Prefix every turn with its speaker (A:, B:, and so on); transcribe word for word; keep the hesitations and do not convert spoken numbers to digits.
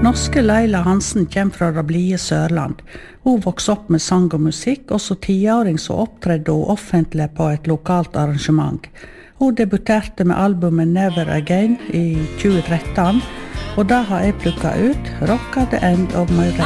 A: Norske Leila Hansen kommer fra det blide Sørland. Hun vokste opp med sang og musikk, og som tiåring så opptredde hun offentlig på et lokalt arrangement. Hun debuterte med albumet Never Again i tjue tretten, og da har jeg plukket ut Rock at the End of My Rainbow.